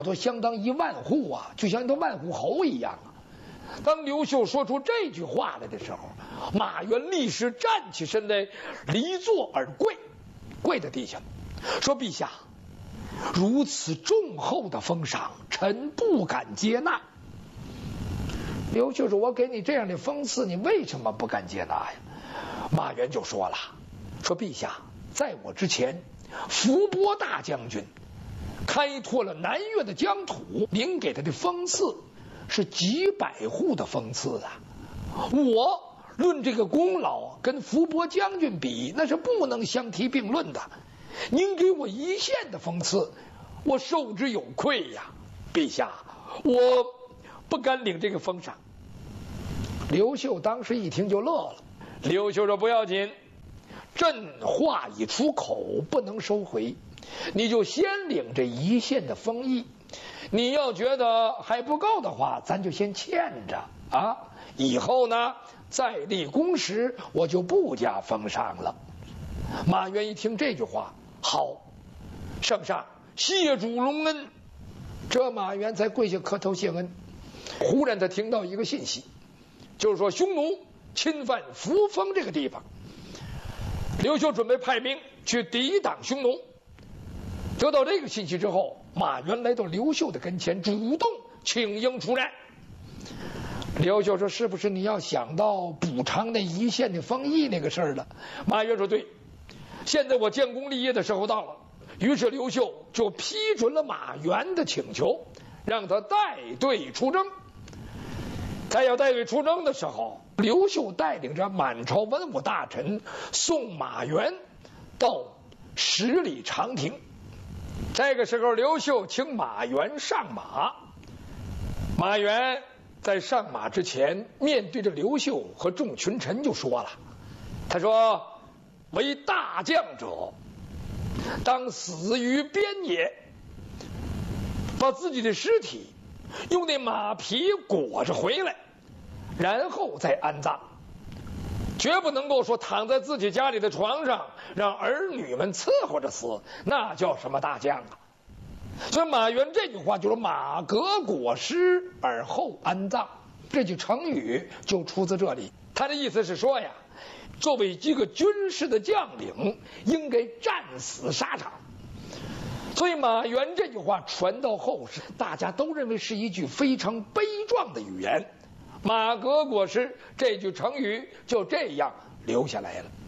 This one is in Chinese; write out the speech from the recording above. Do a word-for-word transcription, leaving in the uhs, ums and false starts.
都相当一万户啊，就像一个万户侯一样啊。当刘秀说出这句话来的时候，马援立时站起身来，离座而跪，跪在地下，说：“陛下，如此重厚的封赏，臣不敢接纳。”刘秀说：“我给你这样的封赐，你为什么不敢接纳呀？”马援就说了：“说陛下，在我之前，伏波大将军开拓了南越的疆土，您给他的封赐是几百户的封赐啊！我论这个功劳，跟伏波将军比，那是不能相提并论的。您给我一县的封赐，我受之有愧呀！陛下，我不敢领这个封赏。”刘秀当时一听就乐了。刘秀说：“不要紧，朕话已出口，不能收回。你就先领这一县的封邑，你要觉得还不够的话，咱就先欠着啊。以后呢，再立功时，我就不加封赏了。”马援一听这句话，好，圣上谢主隆恩。这马援才跪下磕头谢恩。忽然他听到一个信息，就是说匈奴侵犯扶风这个地方，刘秀准备派兵去抵挡匈奴。得到这个信息之后，马援来到刘秀的跟前，主动请缨出战。刘秀说：“是不是你要想到补偿那一县的封邑那个事儿了？”马援说：“对，现在我建功立业的时候到了。”于是刘秀就批准了马援的请求，让他带队出征。在要带队出征的时候，刘秀带领着满朝文武大臣送马援到十里长亭。这个时候，刘秀请马援上马。马援在上马之前，面对着刘秀和众群臣就说了：“他说，为大将者，当死于边野，把自己的尸体用那马皮裹着回来，然后再安葬，绝不能够说躺在自己家里的床上让儿女们伺候着死，那叫什么大将啊？”所以马援这句话就是马革裹尸而后安葬，这句成语就出自这里。他的意思是说呀，作为一个军事的将领，应该战死沙场。所以马援这句话传到后世，大家都认为是一句非常悲壮的语言。马革裹尸这句成语就这样留下来了。